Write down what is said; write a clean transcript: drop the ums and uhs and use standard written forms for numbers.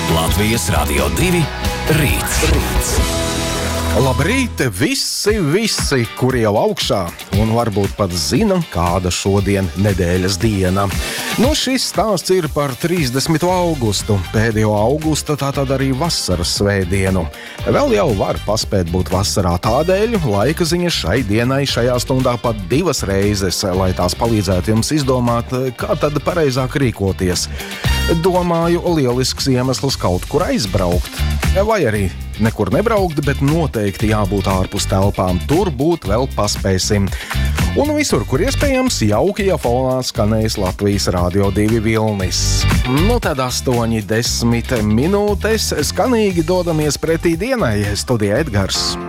Latvijas Radio 2 rīts. Labrīt, visi, kuri jau augšā un varbūt pat zina, kāda šodien nedēļas diena. Šis stāsts ir par 30. augustu, pēdējo augusta, tātad arī vasaras svētdienu. Vēl jau var paspēt būt vasarā, tādēļ laika ziņa šai dienai šajā stundā pat 2 reizes, lai tās palīdzētu jums izdomāt, kā tad pareizāk rīkoties. Domāju, lielisks iemesls kaut kur aizbraukt, vai arī nekur nebraukt, bet noteikti jābūt ārpus telpām, tur būt vēl paspēsim. Un visur, kur iespējams, jauki, ja fonā skanēs Latvijas Radio 2 vilnis. Tad 8-10 minūtes skanīgi dodamies pretī dienai, studijā Edgars.